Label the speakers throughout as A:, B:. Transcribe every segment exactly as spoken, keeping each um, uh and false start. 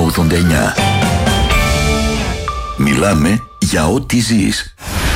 A: ογδόντα εννιά. Μιλάμε για ό,τι ζεις.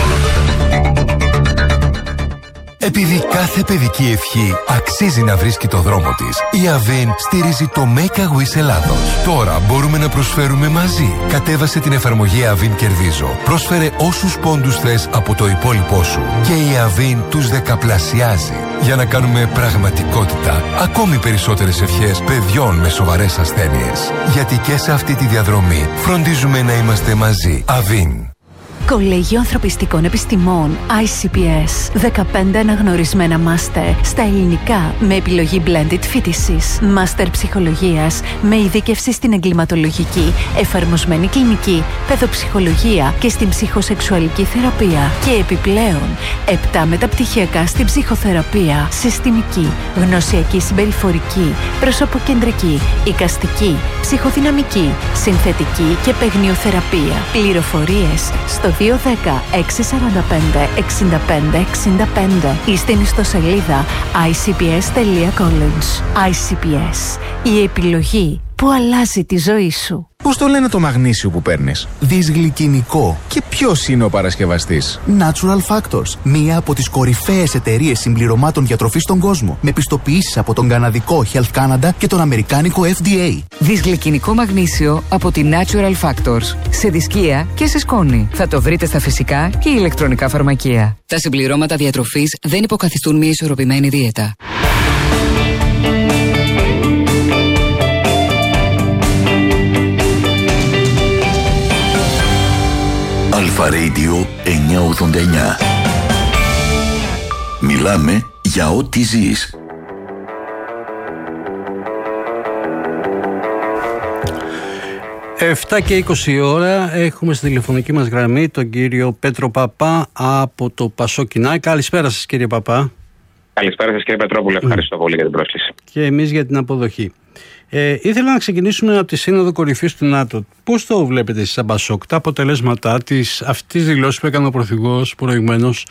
B: Επειδή κάθε παιδική ευχή αξίζει να βρίσκει το δρόμο της, η Avin στηρίζει το Make a Wish Ελλάδος. Τώρα μπορούμε να προσφέρουμε μαζί. Κατέβασε την εφαρμογή Avin Κερδίζω. Πρόσφερε όσους πόντους θες από το υπόλοιπό σου και η Avin τους δεκαπλασιάζει για να κάνουμε πραγματικότητα ακόμη περισσότερες ευχές παιδιών με σοβαρές ασθένειες. Γιατί και σε αυτή τη διαδρομή φροντίζουμε να είμαστε μαζί. Avin.
C: Κολέγιο Ανθρωπιστικών Επιστημών άι σι πι ες. δεκαπέντε αναγνωρισμένα μάστερ στα ελληνικά με επιλογή blended φοιτησης. Μάστερ ψυχολογίας με ειδίκευση στην εγκληματολογική, εφαρμοσμένη κλινική, παιδοψυχολογία και στην ψυχοσεξουαλική θεραπεία. Και επιπλέον, επτά μεταπτυχιακά στην ψυχοθεραπεία, συστημική, γνωσιακή συμπεριφορική, προσωποκεντρική, εικαστική, ψυχοδυναμική, συνθετική και παιγνιοθεραπεία. Πληροφορίες στο δύο ένα μηδέν έξι τέσσερα πέντε εξήντα πέντε εξήντα πέντε ή στην ιστοσελίδα άι σι πι ες τελεία college. άι σι πι ες. Η επιλογή που αλλάζει τη ζωή σου.
D: Πώς το λένε το μαγνήσιο που παίρνεις? Δυσγλυκινικό. Και ποιος είναι ο παρασκευαστής?
E: Natural Factors. Μία από τις κορυφαίες εταιρείες συμπληρωμάτων διατροφής στον κόσμο. Με πιστοποιήσεις από τον καναδικό Health Canada και τον αμερικάνικο εφ ντι έι.
F: Δυσγλυκινικό μαγνήσιο από τη Natural Factors. Σε δισκία και σε σκόνη. Θα το βρείτε στα φυσικά και ηλεκτρονικά φαρμακεία. Τα συμπληρώματα διατροφής δεν υποκαθιστούν μια ισορροπημένη δίαιτα.
A: Αλφα Radio εννιακόσια ογδόντα εννιά. Μιλάμε για ό,τι ζεις.
G: επτά και είκοσι ώρα έχουμε στη τηλεφωνική μας γραμμή τον κύριο Πέτρο Παπά από το Πασόκ Κινάει. Καλησπέρα σας κύριε Παπά.
H: Καλησπέρα σας κύριε Πετρόπουλε, ευχαριστώ mm. πολύ για την πρόσκληση.
G: Και εμείς για την αποδοχή. Ε, ήθελα να ξεκινήσουμε από τη Σύνοδο Κορυφής του ΝΑΤΟ. Πώς το βλέπετε εσείς σαν Πασόκ, τα αποτελέσματα της αυτής της δηλώσης που έκανε ο Πρωθυπουργός προηγουμένως?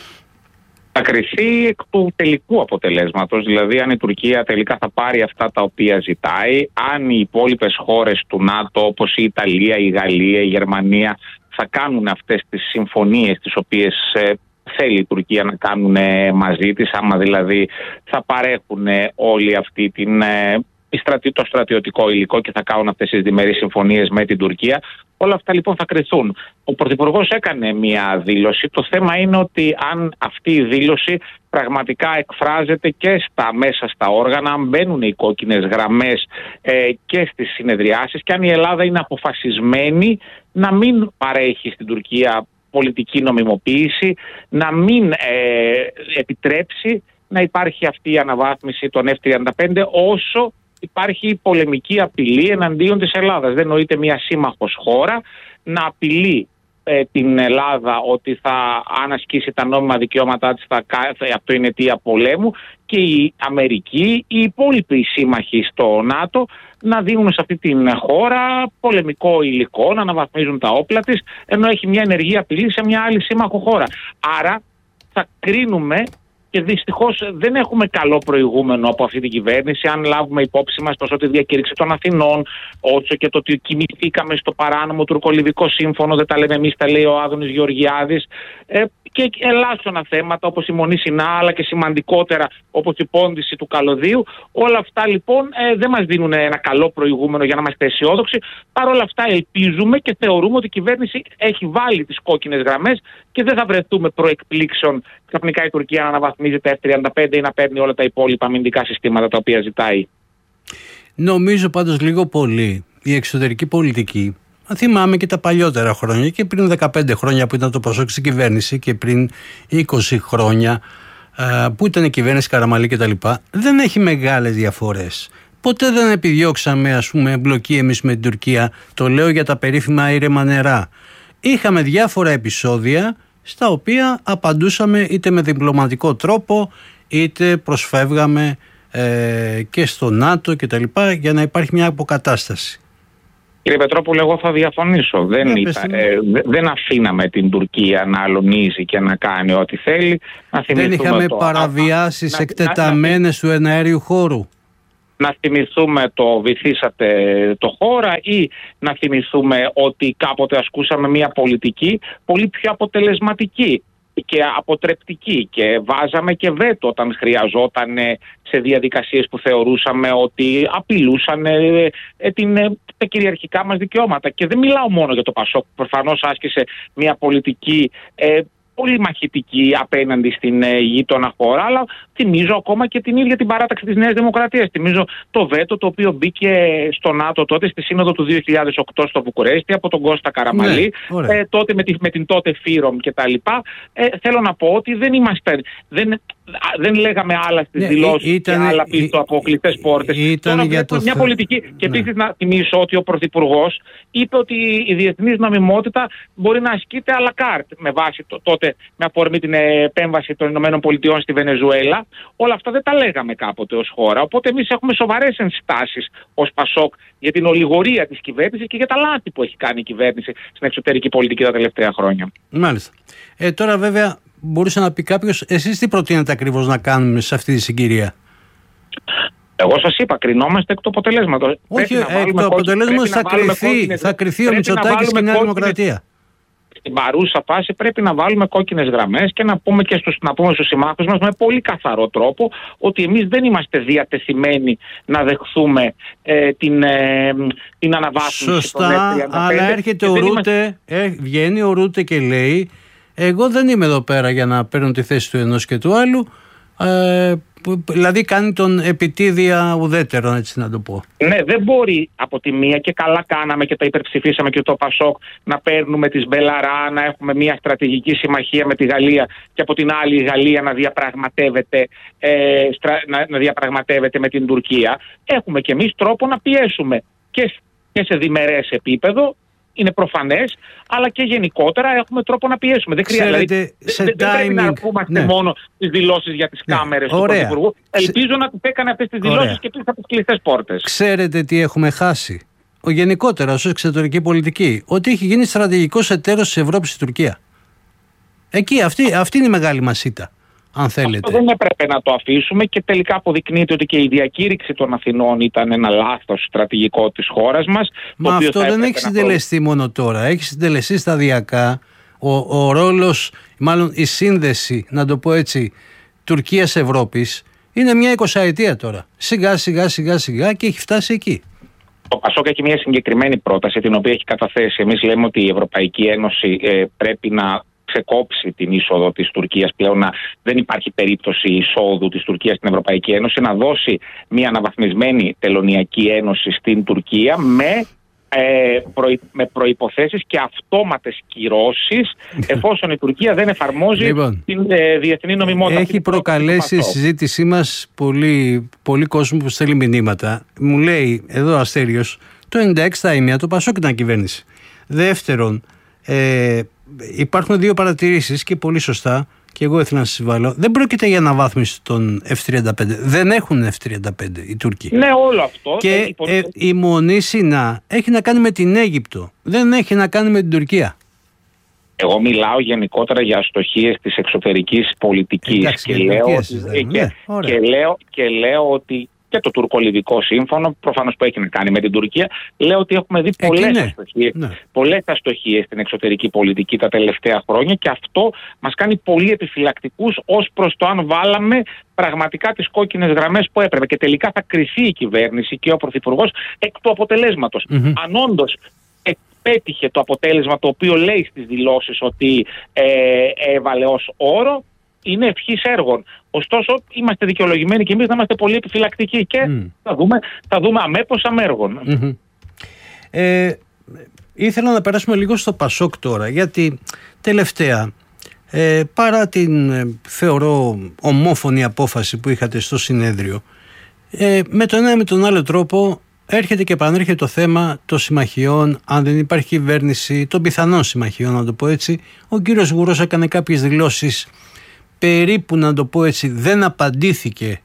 H: Θα κριθεί εκ του τελικού αποτελέσματος, δηλαδή αν η Τουρκία τελικά θα πάρει αυτά τα οποία ζητάει, αν οι υπόλοιπες χώρες του ΝΑΤΟ όπως η Ιταλία, η Γαλλία, η Γερμανία θα κάνουν αυτές τις συμφωνίες τις οποίες ε, θέλει η Τουρκία να κάνουν μαζί της, άμα δηλαδή θα παρέχουν όλη αυτή την... Ε, το στρατιωτικό υλικό και θα κάνουν αυτές τις διμερείς συμφωνίες με την Τουρκία. Όλα αυτά λοιπόν θα κρυθούν. Ο Πρωθυπουργός έκανε μια δήλωση. Το θέμα είναι ότι αν αυτή η δήλωση πραγματικά εκφράζεται και στα μέσα στα όργανα, αν μπαίνουν οι κόκκινες γραμμές ε, και στις συνεδριάσεις και αν η Ελλάδα είναι αποφασισμένη να μην παρέχει στην Τουρκία πολιτική νομιμοποίηση, να μην ε, επιτρέψει να υπάρχει αυτή η αναβάθμιση των εφ τριάντα πέντε όσο υπάρχει πολεμική απειλή εναντίον της Ελλάδας. Δεν νοείται μια σύμμαχος χώρα να απειλεί ε, την Ελλάδα ότι θα αν ασκήσει τα νόμιμα δικαιώματά της θα, θα, αυτό είναι αιτία πολέμου και η Αμερική, οι υπόλοιποι σύμμαχοι στο ΝΑΤΟ να δίνουν σε αυτή την χώρα πολεμικό υλικό, να αναβαθμίζουν τα όπλα της, ενώ έχει μια ενεργή απειλή σε μια άλλη σύμμαχο χώρα. Άρα θα κρίνουμε. Και δυστυχώς δεν έχουμε καλό προηγούμενο από αυτή την κυβέρνηση, αν λάβουμε υπόψη μας τόσο τη διακήρυξη των Αθηνών, όσο και το ότι κινηθήκαμε στο παράνομο τουρκολιβικό σύμφωνο, δεν τα λέμε εμείς, τα λέει ο Άδωνης Γεωργιάδης, ε, και ελάσσονα θέματα όπως η Μονή Σινά, αλλά και σημαντικότερα όπως η πόντιση του καλωδίου. Όλα αυτά λοιπόν ε, δεν μας δίνουν ένα καλό προηγούμενο για να είμαστε αισιόδοξοι. Παρ' όλα αυτά ελπίζουμε και θεωρούμε ότι η κυβέρνηση έχει βάλει τις κόκκινες γραμμές και δεν θα βρεθούμε προεκπλήξεων ξαφνικά η Τουρκία να αναβαθμίζει τα εφ τριάντα πέντε ή να παίρνει όλα τα υπόλοιπα αμυντικά συστήματα τα οποία ζητάει.
G: Νομίζω πάντως λίγο πολύ η εξωτερική πολιτική. Θυμάμαι και τα παλιότερα χρόνια και πριν δεκαπέντε χρόνια που ήταν το Πασόκ στην κυβέρνηση και πριν είκοσι χρόνια που ήταν η κυβέρνηση Καραμανλή κτλ. Δεν έχει μεγάλες διαφορές. Ποτέ δεν επιδιώξαμε ας πούμε εμπλοκή εμείς με την Τουρκία. Το λέω για τα περίφημα ήρεμα νερά. Είχαμε διάφορα επεισόδια στα οποία απαντούσαμε είτε με διπλωματικό τρόπο είτε προσφεύγαμε ε, και στο ΝΑΤΟ κτλ. Για να υπάρχει μια αποκατάσταση.
H: Κύριε Πετρόπουλε, εγώ θα διαφωνήσω. Δεν,
G: ναι,
H: είπα, ε, δεν αφήναμε την Τουρκία να αλωνίζει και να κάνει ό,τι θέλει. Να
G: δεν είχαμε
H: το,
G: παραβιάσεις
H: να,
G: εκτεταμένες να, να, του εναέριου χώρου.
H: Να θυμηθούμε το βυθίσατε το χώρα ή να θυμηθούμε ότι κάποτε ασκούσαμε μια πολιτική πολύ πιο αποτελεσματική και αποτρεπτική και βάζαμε και βέτο όταν χρειαζόταν σε διαδικασίες που θεωρούσαμε ότι απειλούσαν ε, ε, την, ε, τα κυριαρχικά μας δικαιώματα. Και δεν μιλάω μόνο για το Πασόκ, προφανώς άσκησε μια πολιτική ε, πολύ μαχητική απέναντι στην ε, γείτονα χώρα, αλλά θυμίζω ακόμα και την ίδια την παράταξη της Νέας Δημοκρατίας. Θυμίζω το βέτο το οποίο μπήκε στο ΝΑΤΟ τότε στη Σύνοδο του δύο χιλιάδες οκτώ στο Βουκουρέστι από τον Κώστα Καραμαλή, ναι, ε, τότε με, τη, με την τότε Φύρομ κτλ. Ε, θέλω να πω ότι δεν είμαστε, δεν, δεν λέγαμε άλλα στις ναι, δηλώσεις ήταν, και άλλα πίσω από κλειστές πόρτες. Τώρα βλέπουμε το... μια πολιτική. Και ναι. Επίσης να θυμίσω ότι ο Πρωθυπουργός είπε ότι η διεθνής νομιμότητα μπορεί να ασκείται à la carte με βάση το, τότε με αφορμή την επέμβαση των ΗΠΑ στη Βενεζουέλα. Όλα αυτά δεν τα λέγαμε κάποτε ως χώρα. Οπότε εμείς έχουμε σοβαρές ενστάσεις ως Πασόκ για την ολιγορία της κυβέρνησης και για τα λάθη που έχει κάνει η κυβέρνηση στην εξωτερική πολιτική τα τελευταία χρόνια. Μάλιστα.
G: Ε, τώρα βέβαια μπορούσε να πει κάποιος, εσείς τι προτείνετε ακριβώς να κάνουμε σε αυτή τη συγκυρία?
H: Εγώ σας είπα, κρινόμαστε εκ του αποτελέσματος.
G: Όχι, εκ του αποτελέσματος θα, θα κρυθεί ο Μητσοτάκης και η Νέα Δημοκρατία.
H: Στην παρούσα φάση πρέπει να βάλουμε κόκκινες γραμμές και να πούμε και στους, να πούμε στους συμμάχους μας με πολύ καθαρό τρόπο ότι εμείς δεν είμαστε διατεθειμένοι να δεχθούμε ε, την, ε, την αναβάθμιση.
G: Σωστά, αλλά έρχεται ο Ρούτε, είμαστε... ε, βγαίνει ο Ρούτε και λέει εγώ δεν είμαι εδώ πέρα για να παίρνω τη θέση του ενός και του άλλου. Ε, δηλαδή κάνει τον επιτίδια ουδέτερο, έτσι να το πω.
H: Ναι, δεν μπορεί από τη μία, και καλά κάναμε και τα υπερψηφίσαμε και το Πασόκ, να παίρνουμε τις Μπελαρά, να έχουμε μια στρατηγική συμμαχία με τη Γαλλία και από την άλλη η Γαλλία να διαπραγματεύεται, ε, στρα, να, να διαπραγματεύεται με την Τουρκία. Έχουμε κι εμείς τρόπο να πιέσουμε και, και σε διμερές επίπεδο. Είναι προφανές, αλλά και γενικότερα έχουμε τρόπο να πιέσουμε. Δεν χρειάζεται. Δηλαδή, δεν δε πρέπει να αρκούμαστε ναι. μόνο τις δηλώσεις για τις ναι. κάμερες του Πρωθυπουργού. Ελπίζω να τις έκανε αυτές τις δηλώσεις και πίσω από τις κλειστές πόρτες.
G: Ξέρετε τι έχουμε χάσει? Ο γενικότερα ως εξωτερική πολιτική, ότι έχει γίνει στρατηγικός εταίρος της Ευρώπης στην Τουρκία. Εκεί, αυτή, αυτή είναι η μεγάλη μας ήττα. Αν θέλετε.
H: Αυτό δεν έπρεπε να το αφήσουμε και τελικά αποδεικνύεται ότι και η διακήρυξη των Αθηνών ήταν ένα λάθος στρατηγικό της χώρας μας.
G: Μα αυτό δεν έχει συντελεστεί προ... μόνο τώρα. Έχει συντελεστεί σταδιακά ο, ο ρόλος, μάλλον η σύνδεση, να το πω έτσι, Τουρκίας-Ευρώπης είναι μια εικοσαετία τώρα. Σιγά σιγά σιγά σιγά και έχει φτάσει εκεί.
H: Το Πασόκ έχει μια συγκεκριμένη πρόταση την οποία έχει καταθέσει. Εμείς λέμε ότι η Ευρωπαϊκή Ένωση ε, πρέπει να ξεκόψει την είσοδο της Τουρκίας πλέον, να δεν υπάρχει περίπτωση εισόδου της Τουρκίας στην Ευρωπαϊκή Ένωση, να δώσει μια αναβαθμισμένη τελωνειακή ένωση στην Τουρκία με, ε, προϋ, με προϋποθέσεις και αυτόματες κυρώσεις εφόσον η Τουρκία δεν εφαρμόζει λοιπόν, την ε, διεθνή νομιμότητα.
G: Έχει προκαλέσει η συζήτησή μας πολύ, πολύ κόσμο που στέλνει μηνύματα. Μου λέει εδώ Αστέριος, το ενενήντα έξι τα ήμια το Πασόκ ήταν κυβέρνηση. Δεύτερον, ε, υπάρχουν δύο παρατηρήσεις και πολύ σωστά και εγώ ήθελα να σας βάλω. Δεν πρόκειται για αναβάθμιση των εφ τριάντα πέντε. Δεν έχουν εφ τριάντα πέντε οι Τούρκοι.
H: Ναι, όλο αυτό.
G: Και ε, η μονή συνά έχει να κάνει με την Αίγυπτο. Δεν έχει να κάνει με την Τουρκία.
H: Εγώ μιλάω γενικότερα για αστοχίες της εξωτερικής πολιτικής.
G: Εντάξει,
H: και, λέω ότι, και, ναι, και, λέω, και λέω ότι και το τουρκο-λιβικό σύμφωνο, προφανώς που έχει να κάνει με την Τουρκία, λέω ότι έχουμε δει πολλές ναι. αστοχίες, ναι. πολλές αστοχίες στην εξωτερική πολιτική τα τελευταία χρόνια και αυτό μας κάνει πολύ επιφυλακτικούς ως προς το αν βάλαμε πραγματικά τις κόκκινες γραμμές που έπρεπε. Και τελικά θα κριθεί η κυβέρνηση και ο Πρωθυπουργός εκ του αποτελέσματος. Mm-hmm. Αν όντως πέτυχε το αποτέλεσμα το οποίο λέει στις δηλώσεις ότι ε, έβαλε ως όρο, είναι ευχής έργων. Ωστόσο, είμαστε δικαιολογημένοι και εμείς να είμαστε πολύ επιφυλακτικοί και mm. θα δούμε, θα δούμε αμέπως αμέργων.
G: Mm-hmm. Ε, ήθελα να περάσουμε λίγο στο Πασόκ τώρα, γιατί τελευταία, ε, παρά την ε, θεωρώ ομόφωνη απόφαση που είχατε στο συνέδριο, ε, με τον ένα με τον άλλο τρόπο έρχεται και επανέρχεται το θέμα των συμμαχιών, αν δεν υπάρχει κυβέρνηση, των πιθανών συμμαχιών, να το πω έτσι. Ο κύριος Γουρός έκανε κάποιες δηλώσεις περίπου, να το πω έτσι, δεν απαντήθηκε,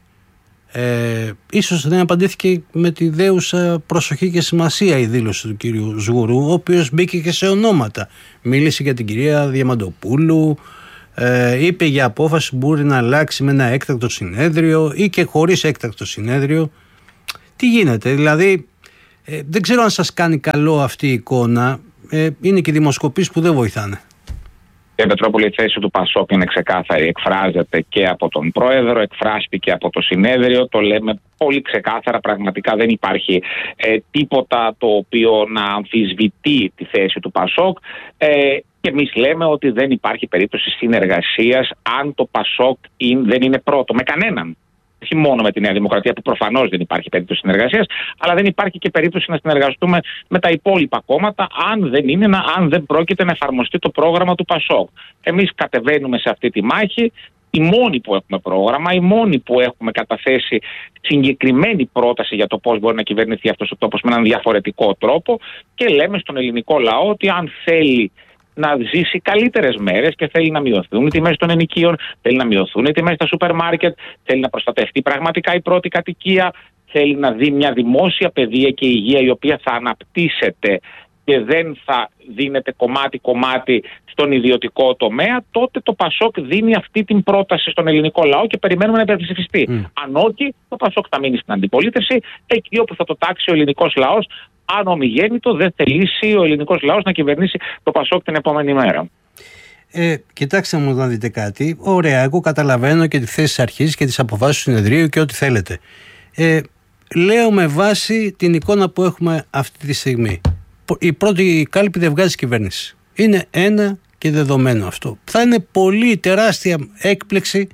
G: ε, ίσως δεν απαντήθηκε με τη δέουσα προσοχή και σημασία η δήλωση του κύριου Σγουρού, ο οποίος μπήκε και σε ονόματα. Μίλησε για την κυρία Διαμαντοπούλου, ε, είπε για απόφαση που μπορεί να αλλάξει με ένα έκτακτο συνέδριο ή και χωρίς έκτακτο συνέδριο. Τι γίνεται, δηλαδή ε, δεν ξέρω αν σας κάνει καλό αυτή η εικόνα, ε, είναι και οι δημοσκοπήσεις που δεν βοηθάνε.
H: Κύριε Πετρόπουλε, η θέση του Πασόκ είναι ξεκάθαρη. Εκφράζεται και από τον Πρόεδρο, εκφράστηκε από το συνέδριο. Το λέμε πολύ ξεκάθαρα. Πραγματικά δεν υπάρχει ε, τίποτα το οποίο να αμφισβητεί τη θέση του Πασόκ. Ε, και εμείς λέμε ότι δεν υπάρχει περίπτωση συνεργασίας αν το Πασόκ είναι, δεν είναι πρώτο με κανέναν. Όχι μόνο με τη Νέα Δημοκρατία, που προφανώς δεν υπάρχει περίπτωση συνεργασίας, αλλά δεν υπάρχει και περίπτωση να συνεργαστούμε με τα υπόλοιπα κόμματα, αν δεν, είναι, αν δεν πρόκειται να εφαρμοστεί το πρόγραμμα του Πασόκ. Εμείς κατεβαίνουμε σε αυτή τη μάχη. Οι μόνοι που έχουμε πρόγραμμα, οι μόνοι που έχουμε καταθέσει συγκεκριμένη πρόταση για το πώς μπορεί να κυβερνηθεί αυτός ο τόπος με έναν διαφορετικό τρόπο, και λέμε στον ελληνικό λαό ότι αν θέλει να ζήσει καλύτερες μέρες και θέλει να μειωθούν οι τιμές των ενοικίων, θέλει να μειωθούν οι τιμές στα σούπερ μάρκετ, θέλει να προστατευτεί πραγματικά η πρώτη κατοικία, θέλει να δει μια δημόσια παιδεία και υγεία η οποία θα αναπτύσσεται και δεν θα δίνεται κομμάτι-κομμάτι στον ιδιωτικό τομέα, τότε το Πασόκ δίνει αυτή την πρόταση στον ελληνικό λαό και περιμένουμε να υπερψηφιστεί. Mm. Αν όχι, το Πασόκ θα μείνει στην αντιπολίτευση, εκεί όπου θα το τάξει ο ελληνικός λαός. Αν ομιγέννητο δεν θελήσει ο ελληνικός λαός να κυβερνήσει το Πασόκ την επόμενη μέρα.
G: Ε, κοιτάξτε μου να δείτε κάτι. Ωραία, εγώ καταλαβαίνω και τη θέση της αρχής και τις αποφάσεις του συνεδρίου και ό,τι θέλετε. Ε, λέω με βάση την εικόνα που έχουμε αυτή τη στιγμή. Η πρώτη κάλπη δεν βγάζει κυβέρνηση. Είναι ένα και δεδομένο αυτό. Θα είναι πολύ τεράστια έκπληξη,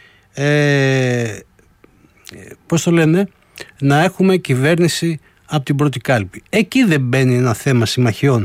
G: ε, πώς το λένε, να έχουμε κυβέρνηση από την πρώτη κάλπη. Εκεί δεν μπαίνει ένα θέμα συμμαχιών.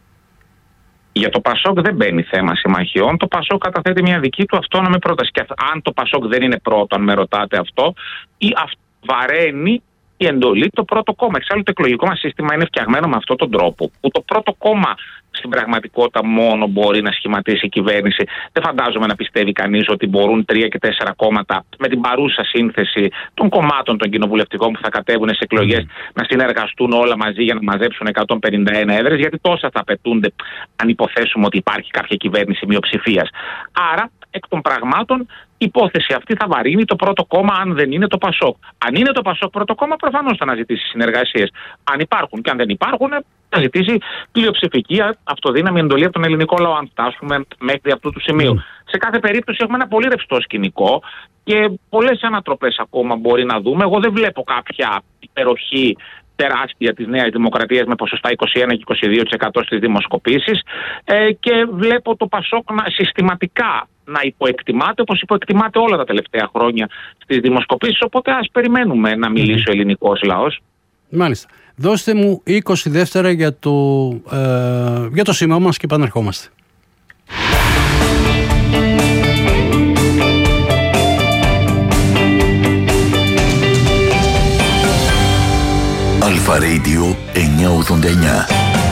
H: Για το Πασόκ δεν μπαίνει θέμα συμμαχιών. Το Πασόκ καταθέτει μια δική του αυτόνομη πρόταση. Και αν το Πασόκ δεν είναι πρώτο, αν με ρωτάτε αυτό, ή αυτό βαραίνει η εντολή το πρώτο κόμμα. Εξάλλου το εκλογικό μας σύστημα είναι φτιαγμένο με αυτόν τον τρόπο, που το πρώτο κόμμα στην πραγματικότητα μόνο μπορεί να σχηματίσει η κυβέρνηση. Δεν φαντάζομαι να πιστεύει κανείς ότι μπορούν τρία και τέσσερα κόμματα με την παρούσα σύνθεση των κομμάτων των κοινοβουλευτικών που θα κατέβουν σε εκλογές mm. να συνεργαστούν όλα μαζί για να μαζέψουν εκατόν πενήντα ένα έδρες, γιατί τόσα θα απαιτούνται αν υποθέσουμε ότι υπάρχει κάποια κυβέρνηση μειοψηφίας. Άρα, εκ των πραγμάτων, η υπόθεση αυτή θα βαρύνει το πρώτο κόμμα, αν δεν είναι το Πασόκ. Αν είναι το Πασόκ πρώτο κόμμα, προφανώς θα αναζητήσει συνεργασίες. Αν υπάρχουν, και αν δεν υπάρχουν, θα ζητήσει πλειοψηφική αυτοδύναμη εντολή από τον ελληνικό λαό, αν φτάσουμε μέχρι αυτού του σημείου. Mm. Σε κάθε περίπτωση έχουμε ένα πολύ ρευστό σκηνικό και πολλές ανατροπές ακόμα μπορεί να δούμε. Εγώ δεν βλέπω κάποια υπεροχή τεράστια της Νέας Δημοκρατίας με ποσοστά είκοσι ένα και είκοσι δύο τοις εκατό στις δημοσκοπήσεις, ε, και βλέπω το Πασόκ να συστηματικά να υποεκτιμάται, όπως υποεκτιμάται όλα τα τελευταία χρόνια στις δημοσκοπήσεις, οπότε ας περιμένουμε να μιλήσει ο ελληνικός λαός.
G: Μάλιστα. Δώστε μου είκοσι δεύτερα για το, ε, για το σήμα μας και επανερχόμαστε.
A: Αλφα Radio εννιακόσια ογδόντα εννιά.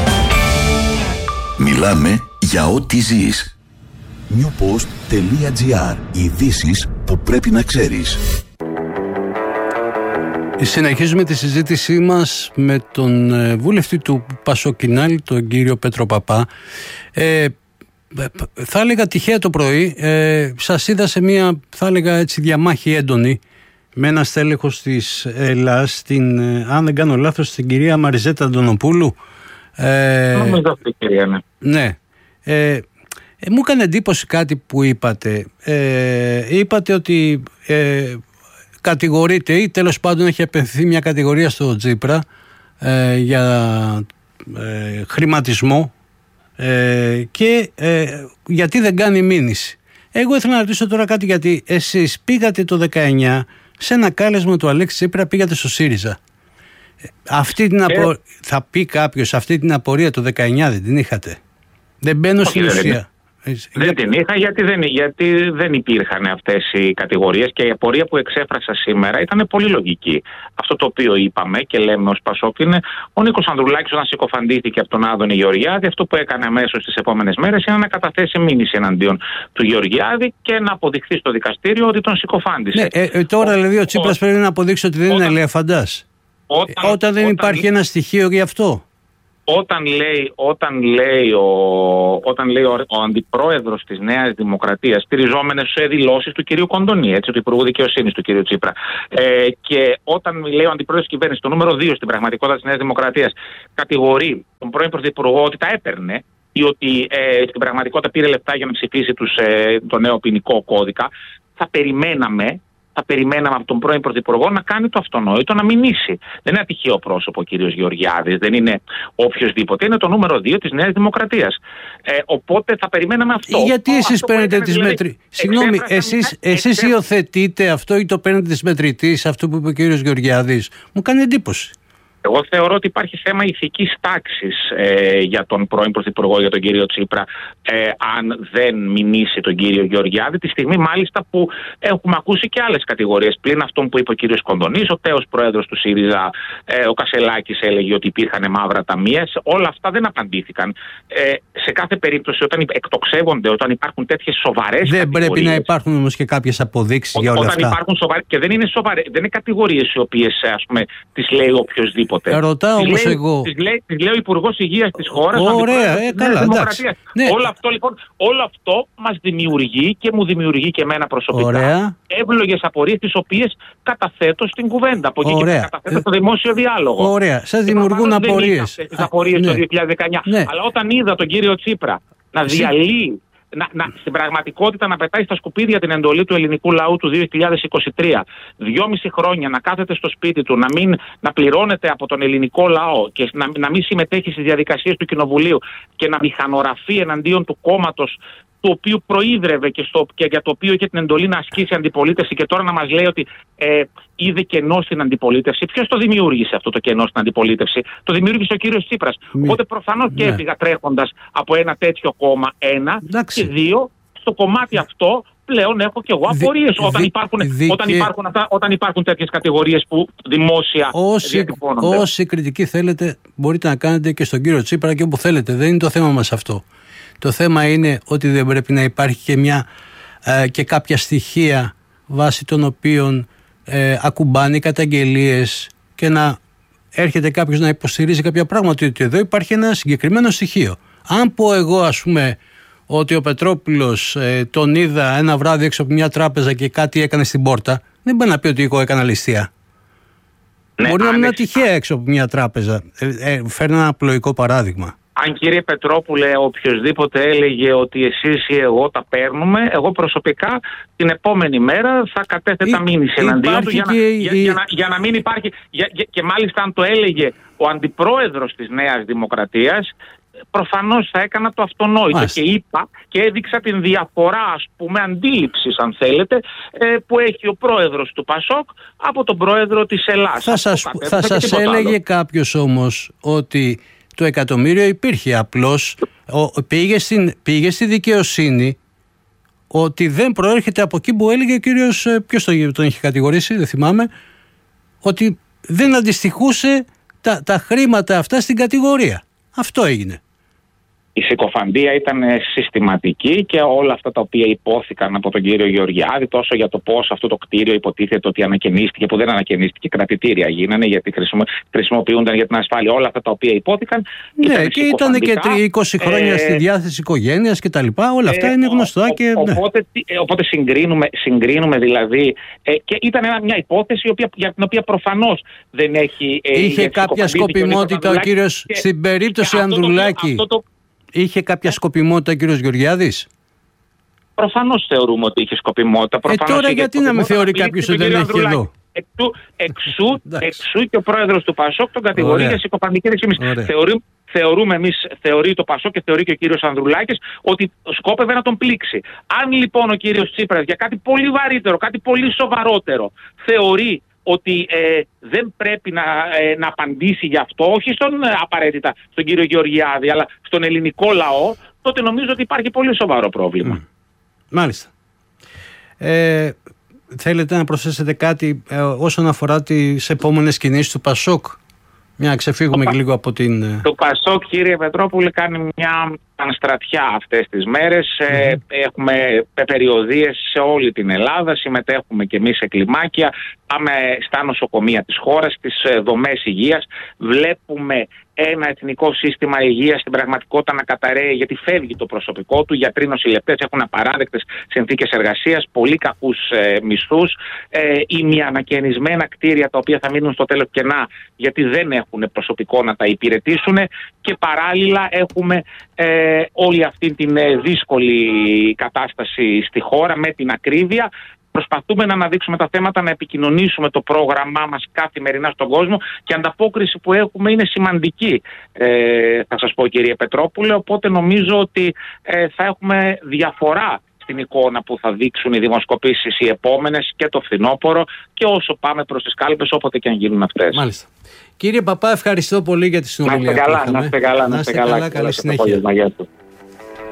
A: Μιλάμε για ό,τι ζεις. newpost.gr. Ειδήσεις που πρέπει να ξέρεις.
G: Συνεχίζουμε τη συζήτησή μας με τον βουλευτή του Πασοκινάλη, τον κύριο Πέτρο Παπά. Ε, θα έλεγα τυχαία το πρωί, ε, σας είδα σε μια, θα έλεγα έτσι, διαμάχη έντονη με ένα στέλεχος της Ελλάς, την, αν δεν κάνω λάθος, την κυρία Μαριζέτα Αντωνοπούλου. Ε,
H: Νομίζω αυτή, κυρία, ναι.
G: Ναι. Ε, ε, μου έκανε εντύπωση κάτι που είπατε. Ε, είπατε ότι ε, κατηγορείται ή τέλος πάντων έχει απευθυνθεί μια κατηγορία στο Τσίπρα ε, για ε, χρηματισμό ε, και ε, γιατί δεν κάνει μήνυση. Εγώ ήθελα να ρωτήσω τώρα κάτι, γιατί εσείς πήγατε το δεκαεννιά σε ένα κάλεσμα του Αλέξη Τσίπρα, πήγατε στο ΣΥΡΙΖΑ. Αυτή την απο... Θα πει κάποιος, αυτή την απορία το δεκαεννιά δεν την είχατε? Δεν μπαίνω στην ουσία.
H: Δεν για... την είχα γιατί δεν, γιατί δεν υπήρχαν αυτές οι κατηγορίες και η απορία που εξέφρασα σήμερα ήταν πολύ λογική. Αυτό το οποίο είπαμε και λέμε ως Πασόκ είναι ο Νίκος Ανδρουλάκης όταν συκοφαντήθηκε από τον Άδωνη Γεωργιάδη, αυτό που έκανε αμέσως στις επόμενες μέρες είναι να καταθέσει μήνυση εναντίον του Γεωργιάδη και να αποδειχθεί στο δικαστήριο ότι τον συκοφάντησε.
G: Ναι, ε, ε, τώρα ο, δηλαδή ο Τσίπρας ο, πρέπει να αποδείξει ότι δεν όταν, είναι ελέφαντας. Όταν, όταν δεν όταν, υπάρχει όταν... ένα στοιχείο γι' αυτό.
H: Όταν λέει, όταν λέει, ο, όταν λέει ο, ο αντιπρόεδρος της Νέας Δημοκρατίας, στηριζόμενες σε δηλώσεις του κυρίου Κοντονή, έτσι, του Υπουργού Δικαιοσύνης του κυρίου Τσίπρα, ε, και όταν λέει ο αντιπρόεδρος της κυβέρνησης, το νούμερο δύο στην πραγματικότητα της Νέας Δημοκρατίας, κατηγορεί τον πρώην Πρωθυπουργό ότι τα έπαιρνε ή ότι ε, στην πραγματικότητα πήρε λεφτά για να ψηφίσει τους, ε, το νέο ποινικό κώδικα, θα περιμέναμε. Θα περιμέναμε από τον πρώην Πρωθυπουργό να κάνει το αυτονόητο, να μηνύσει. Δεν είναι ατυχαίο πρόσωπο ο κύριος Γεωργιάδης, δεν είναι οποιοδήποτε. Είναι το νούμερο δύο της Νέας Δημοκρατίας. Ε, οπότε θα περιμέναμε αυτό.
G: Γιατί εσείς
H: αυτό
G: παίρνετε τις
H: δηλαδή,
G: μετρητές. Συγγνώμη, εσείς, εσείς υιοθετείτε αυτό ή το παίρνετε τις μετρητές, αυτό που είπε ο κύριος Γεωργιάδης? Μου κάνει εντύπωση.
H: Εγώ θεωρώ ότι υπάρχει θέμα ηθικής τάξης ε, για τον πρώην Πρωθυπουργό, για τον κύριο Τσίπρα, ε, αν δεν μηνύσει τον κύριο Γεωργιάδη, τη στιγμή μάλιστα που έχουμε ακούσει και άλλες κατηγορίες. Πλην αυτών που είπε ο κύριος Κοντονής, ο τέος πρόεδρος του ΣΥΡΙΖΑ, ε, ο Κασελάκης, έλεγε ότι υπήρχαν μαύρα ταμεία. Όλα αυτά δεν απαντήθηκαν. Ε, σε κάθε περίπτωση, όταν εκτοξεύονται, όταν υπάρχουν τέτοιες σοβαρές
G: δεν
H: κατηγορίες.
G: Πρέπει να υπάρχουν όμως και κάποιες αποδείξεις για όλα
H: όταν
G: αυτά.
H: Υπάρχουν σοβαρές, και δεν είναι, σοβαρές, δεν είναι κατηγορίες οι οποίες, ας πούμε, τις λέει οποιοδήποτε.
G: Ρωτάω όμως εγώ.
H: Τις λέει, τις λέει ο Υπουργός Υγείας της χώρας.
G: Ωραία, ε, καλά, εντάξει. Ναι.
H: Όλο αυτό, λοιπόν, όλο αυτό μας δημιουργεί και μου δημιουργεί και εμένα προσωπικά
G: Ωραία.
H: εύλογες απορίες, τις οποίες καταθέτω στην κουβέντα. Από εκεί
G: Ωραία.
H: και καταθέτω στο δημόσιο διάλογο.
G: Ωραία, σας δημιουργούν απορίες.
H: Δεν είχα απορίες
G: ναι.
H: το δύο χιλιάδες δεκαεννιά.
G: Ναι.
H: Αλλά όταν είδα τον κύριο Τσίπρα να διαλύει, Να, να, στην πραγματικότητα να πετάει στα σκουπίδια την εντολή του ελληνικού λαού του δύο χιλιάδες είκοσι τρία, δυόμιση χρόνια να κάθεται στο σπίτι του, να, μην, να πληρώνεται από τον ελληνικό λαό και να, να μην συμμετέχει στις διαδικασίες του Κοινοβουλίου και να μηχανογραφεί εναντίον του κόμματος το οποίο προείδρευε και, στο, και για το οποίο είχε την εντολή να ασκήσει αντιπολίτευση, και τώρα να μας λέει ότι ε, είδε κενό στην αντιπολίτευση. Ποιος το δημιούργησε αυτό το κενό στην αντιπολίτευση? Το δημιούργησε ο κύριος Τσίπρας.
G: Μη...
H: Οπότε προφανώς ναι. και έφυγα τρέχοντας από ένα τέτοιο κόμμα, ένα.
G: Εντάξει.
H: Και δύο, στο κομμάτι αυτό πλέον έχω και εγώ απορίες όταν, δι... υπάρχουν, δι... όταν, υπάρχουν αυτά, όταν υπάρχουν τέτοιες κατηγορίες που δημόσια διατυπώνονται.
G: Όση κριτική θέλετε μπορείτε να κάνετε και στον κύριο Τσίπρα και όπου θέλετε. Δεν είναι το θέμα μας αυτό. Το θέμα είναι ότι δεν πρέπει να υπάρχει και, μια, ε, και κάποια στοιχεία βάσει των οποίων ε, ακουμπάνε οι καταγγελίες και να έρχεται κάποιος να υποστηρίζει κάποια πράγματα, ότι εδώ υπάρχει ένα συγκεκριμένο στοιχείο. Αν πω εγώ, ας πούμε, ότι ο Πετρόπουλος ε, τον είδα ένα βράδυ έξω από μια τράπεζα και κάτι έκανε στην πόρτα, δεν μπορεί να πει ότι εγώ έκανα ληστεία. Ναι, μπορεί να είναι τυχαία έξω από μια τράπεζα. Ε, ε, φέρνω ένα απλοϊκό παράδειγμα.
H: Αν, κύριε Πετρόπουλε, οποιοδήποτε έλεγε ότι εσείς ή εγώ τα παίρνουμε, εγώ προσωπικά την επόμενη μέρα θα κατέθετα μήνυση εναντίον του για, και... για, για, να, για να μην υπάρχει. Για, για, και μάλιστα, αν το έλεγε ο αντιπρόεδρος της Νέας Δημοκρατίας, προφανώς θα έκανα το αυτονόητο. Μάλιστα. Και είπα και έδειξα την διαφορά, ας πούμε, αντίληψης, αν θέλετε, που έχει ο πρόεδρος του ΠΑΣΟΚ από τον πρόεδρο της Ελλάδας.
G: Θα σας, θα σας έλεγε κάποιος όμως ότι το εκατομμύριο υπήρχε, απλώς πήγε, στην, πήγε στη δικαιοσύνη ότι δεν προέρχεται από εκεί που έλεγε ο κύριος, ποιος τον είχε κατηγορήσει, δεν θυμάμαι, ότι δεν αντιστοιχούσε τα, τα χρήματα αυτά στην κατηγορία. Αυτό έγινε.
H: Η συκοφαντία ήταν συστηματική και όλα αυτά τα οποία υπόθηκαν από τον κύριο Γεωργιάδη, τόσο για το πώς αυτό το κτίριο υποτίθεται ότι ανακαινίστηκε, που δεν ανακαινίστηκε, κρατητήρια γίνανε γιατί χρησιμοποιούνταν για την ασφάλεια, όλα αυτά τα οποία υπόθηκαν.
G: Ναι, και ήταν και είκοσι χρόνια ε, στη διάθεση οικογένειας και τα λοιπά, όλα αυτά ε, είναι γνωστά.
H: Ο,
G: και,
H: ο,
G: ναι.
H: Οπότε, οπότε συγκρίνουμε, συγκρίνουμε δηλαδή, ε, και ήταν μια υπόθεση η οποία, για την οποία προφανώς δεν έχει... Ε,
G: Είχε κάποια σκοπιμότητα ο κύριος, και, στην περίπτωση Ανδρουλάκη. Είχε κάποια σκοπιμότητα ο κύριος Γεωργιάδης?
H: Προφανώς θεωρούμε ότι είχε σκοπιμότητα.
G: Ε, τώρα γιατί να με θεωρεί κάποιος ότι δεν έχει εδώ?
H: Εξού, εξού, εξού και ο πρόεδρος του ΠΑΣΟΚ τον κατηγορεί για συκοφαντική ρυθμίση. Θεωρεί, θεωρούμε εμείς, θεωρεί το ΠΑΣΟΚ και θεωρεί και ο κύριος Ανδρουλάκης ότι σκόπευε να τον πλήξει. Αν λοιπόν ο κύριος Τσίπρας για κάτι πολύ βαρύτερο, κάτι πολύ σοβαρότερο θεωρεί ότι ε, δεν πρέπει να, ε, να απαντήσει γι' αυτό, όχι στον, ε, απαραίτητα στον κύριο Γεωργιάδη, αλλά στον ελληνικό λαό, τότε νομίζω ότι υπάρχει πολύ σοβαρό πρόβλημα. Mm.
G: Μάλιστα. Ε, θέλετε να προσθέσετε κάτι ε, όσον αφορά τις επόμενες κινήσεις του ΠΑΣΟΚ? Μια να ξεφύγουμε και λίγο από την...
H: Το ΠΑΣΟΚ, κύριε Πετρόπουλε, κάνει μια στρατιά αυτές τις μέρες. Mm-hmm. Ε, έχουμε περιοδίες σε όλη την Ελλάδα, συμμετέχουμε και εμείς σε κλιμάκια, πάμε στα νοσοκομεία της χώρας, στις δομές υγείας, βλέπουμε ένα εθνικό σύστημα υγείας στην πραγματικότητα να καταραίει, γιατί φεύγει το προσωπικό του, γιατροί, νοσηλευτές έχουν απαράδεκτες συνθήκες εργασίας, πολύ κακούς ε, μισθούς, ε, ημιανακαινισμένα κτίρια τα οποία θα μείνουν στο τέλος κενά γιατί δεν έχουν προσωπικό να τα υπηρετήσουν, και παράλληλα έχουμε ε, όλη αυτή την ε, δύσκολη κατάσταση στη χώρα με την ακρίβεια. Προσπαθούμε να αναδείξουμε τα θέματα, να επικοινωνήσουμε το πρόγραμμά μας καθημερινά στον κόσμο, και η ανταπόκριση που έχουμε είναι σημαντική, ε, θα σας πω, κύριε Πετρόπουλε, οπότε νομίζω ότι ε, θα έχουμε διαφορά στην εικόνα που θα δείξουν οι δημοσκοπήσεις οι επόμενες και το φθινόπωρο, και όσο πάμε προς τις κάλπες, όποτε και αν γίνουν αυτές.
G: Μάλιστα. Κύριε Παπά, ευχαριστώ πολύ για τη συνομιλία.
H: Να είστε καλά, να είστε καλά, να είστε καλά.
G: Καλή συνέχεια.